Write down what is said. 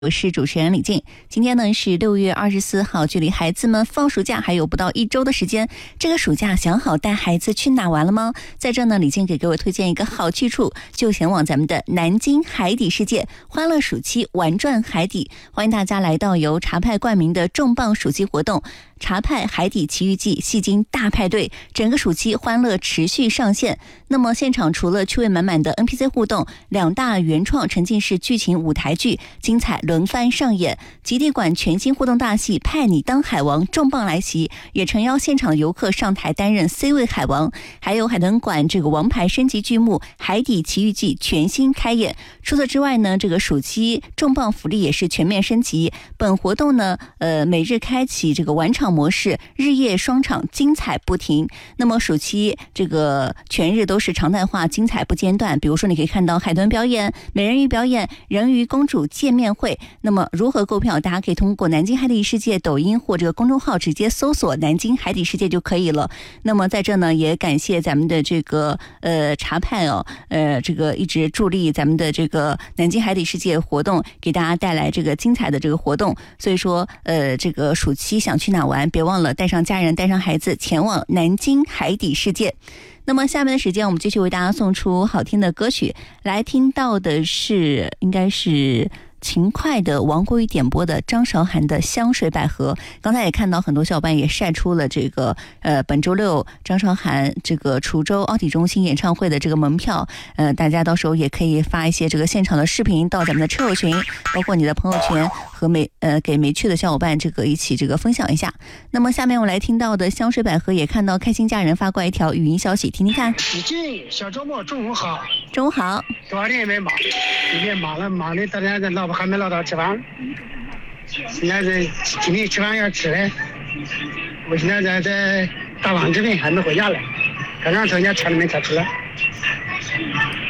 我是主持人李静。今天呢是6月24号，距离孩子们放暑假还有不到1周的时间。这个暑假想好带孩子去哪玩了吗？在这呢，李静给各位推荐一个好去处，就前往咱们的南京海底世界，欢乐暑期玩转海底。欢迎大家来到由茶派冠名的重磅暑期活动——茶派海底奇遇记戏精大派对，整个暑期欢乐持续上线。那么现场除了趣味满满的 NPC 互动，2大原创沉浸式剧情舞台剧精彩轮番上演，极地馆全新互动大戏派你当海王重磅来袭，也诚邀现场游客上台担任 C 位海王。还有海豚馆这个王牌升级剧目海底奇遇记全新开演。除此之外呢，这个暑期重磅福利也是全面升级。本活动呢每日开启这个晚场模式，日夜双场精彩不停。那么暑期这个全日都是常态化，精彩不间断。比如说你可以看到海豚表演、美人鱼表演、人鱼公主见面会。那么如何购票？大家可以通过南京海底世界抖音或者公众号直接搜索南京海底世界就可以了。那么在这呢，也感谢咱们的这个茶派这个一直助力咱们的这个南京海底世界活动，给大家带来这个精彩的这个活动。所以说这个暑期想去哪玩，别忘了带上家人带上孩子前往南京海底世界。那么下面的时间我们继续为大家送出好听的歌曲，来听到的是应该是勤快的王国宇点播的张韶涵的香水百合。刚才也看到很多小伙伴也晒出了这个本周六张韶涵这个滁州奥体中心演唱会的这个门票，大家到时候也可以发一些这个现场的视频到咱们的车友群，包括你的朋友圈，和给没去的小伙伴这个一起这个分享一下。那么下面我来听到的香水百合，也看到开心家人发过来一条语音消息，听听看。 李静，小周末中午好。 中午好。 多少天也没忙，今天忙的，大家老婆还没唠叨吃饭。现在今天吃饭要吃嘞，我现在在大王这边还没回家嘞，刚刚从人家厂里面才出来。